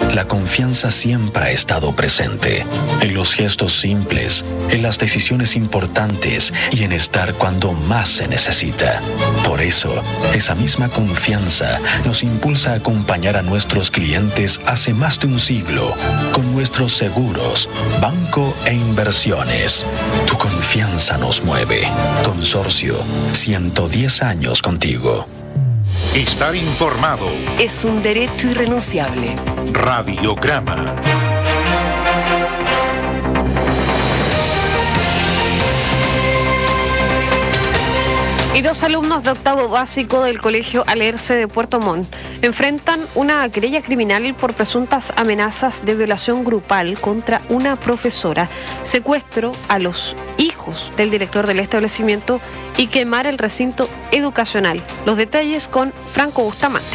la confianza siempre ha estado presente, en los gestos simples, en las decisiones importantes y en estar cuando más se necesita. Por eso, esa misma confianza nos impulsa a acompañar a nuestros clientes hace más de un siglo con nuestros seguros, banco e inversiones. Tu confianza nos mueve. Consorcio, 110 años contigo. Estar informado es un derecho irrenunciable. Radiograma. Y dos alumnos de octavo básico del Colegio Alerce de Puerto Montt enfrentan una querella criminal por presuntas amenazas de violación grupal contra una profesora, secuestro a los hijos del director del establecimiento y quemar el recinto educacional. Los detalles con Franco Bustamante.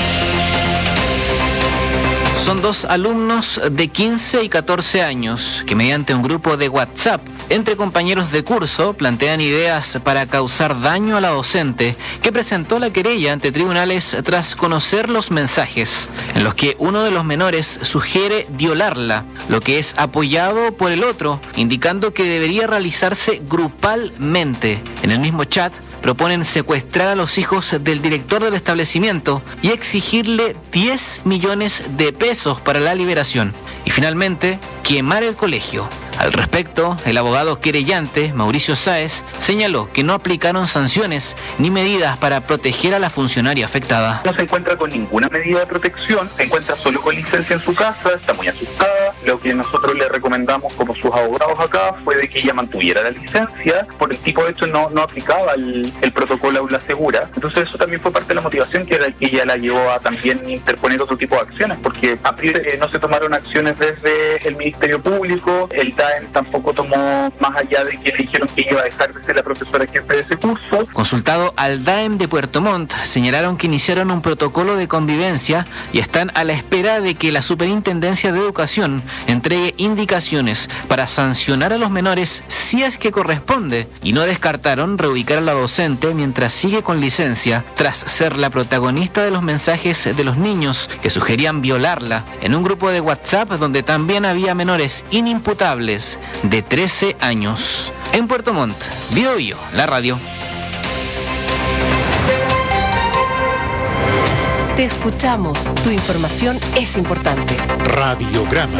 Son dos alumnos de 15 y 14 años que mediante un grupo de WhatsApp entre compañeros de curso plantean ideas para causar daño a la docente que presentó la querella ante tribunales tras conocer los mensajes en los que uno de los menores sugiere violarla, lo que es apoyado por el otro, indicando que debería realizarse grupalmente. En el mismo chat proponen secuestrar a los hijos del director del establecimiento y exigirle 10 millones de pesos para la liberación. Y finalmente, quemar el colegio. Al respecto, el abogado querellante, Mauricio Sáez, señaló que no aplicaron sanciones ni medidas para proteger a la funcionaria afectada. No se encuentra con ninguna medida de protección, se encuentra solo con licencia en su casa, está muy asustada. Lo que nosotros le recomendamos como sus abogados acá fue de que ella mantuviera la licencia, por el tipo de hecho no aplicaba el protocolo aula segura. Entonces eso también fue parte de la motivación que ella la llevó a también interponer otro tipo de acciones, porque a priori no se tomaron acciones desde el Ministerio Público, el DAEM tampoco tomó, más allá de que le dijeron que iba a dejar de ser la profesora jefe de ese curso. Consultado al DAEM de Puerto Montt, señalaron que iniciaron un protocolo de convivencia y están a la espera de que la Superintendencia de Educación entregue indicaciones para sancionar a los menores si es que corresponde, y no descartaron reubicar a la docente mientras sigue con licencia tras ser la protagonista de los mensajes de los niños que sugerían violarla en un grupo de WhatsApp donde también había menores inimputables de 13 años. En Puerto Montt, Bio Bio, la radio. Te escuchamos, tu información es importante. Radiograma.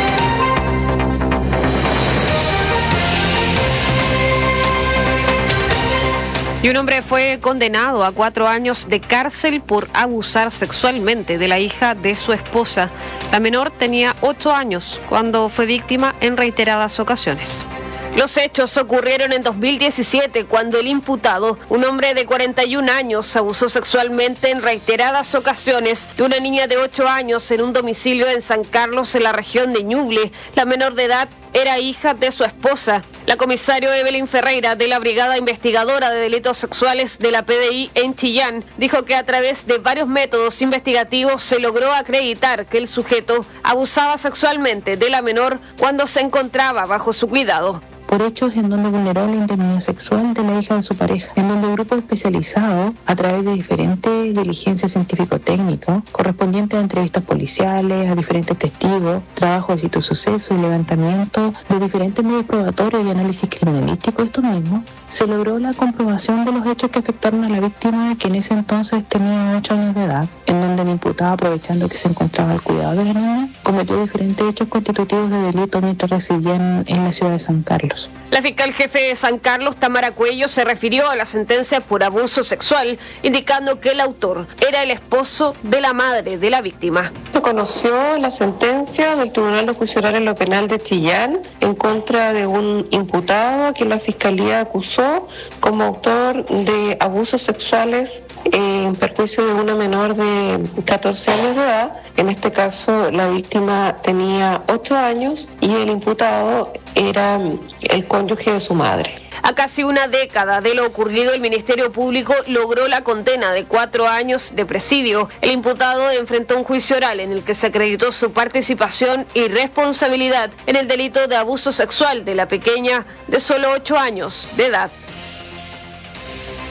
Y un hombre fue condenado a 4 años de cárcel por abusar sexualmente de la hija de su esposa. La menor tenía 8 años cuando fue víctima en reiteradas ocasiones. Los hechos ocurrieron en 2017, cuando el imputado, un hombre de 41 años, abusó sexualmente en reiteradas ocasiones de una niña de 8 años en un domicilio en San Carlos, en la región de Ñuble. La menor de edad era hija de su esposa. La comisario Evelyn Ferreira, de la Brigada Investigadora de Delitos Sexuales de la PDI en Chillán, dijo que a través de varios métodos investigativos se logró acreditar que el sujeto abusaba sexualmente de la menor cuando se encontraba bajo su cuidado. Por hechos en donde vulneró la intimidad sexual de la hija de su pareja, en donde un grupo especializado, a través de diferentes diligencias científico-técnicas, correspondientes a entrevistas policiales, a diferentes testigos, trabajo de sitio suceso y levantamiento de diferentes medios probatorios y análisis criminalístico, esto mismo, se logró la comprobación de los hechos que afectaron a la víctima, que en ese entonces tenía 8 años de edad, en donde el imputado, aprovechando que se encontraba al cuidado de la niña, cometió diferentes hechos constitutivos de delito mientras residían en la ciudad de San Carlos. La fiscal jefe de San Carlos, Tamara Cuello, se refirió a la sentencia por abuso sexual, indicando que el autor era el esposo de la madre de la víctima. Se conoció la sentencia del Tribunal de Juicio Oral en lo Penal de Chillán en contra de un imputado a quien la fiscalía acusó como autor de abusos sexuales en perjuicio de una menor de 14 años de edad. En este caso, la víctima tenía 8 años y el imputado era el cónyuge de su madre. A casi una década de lo ocurrido, el Ministerio Público logró la condena de 4 años de presidio. El imputado enfrentó un juicio oral en el que se acreditó su participación y responsabilidad en el delito de abuso sexual de la pequeña de solo 8 años de edad.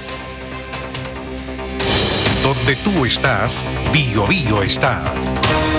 Donde tú estás, Bio Bio está.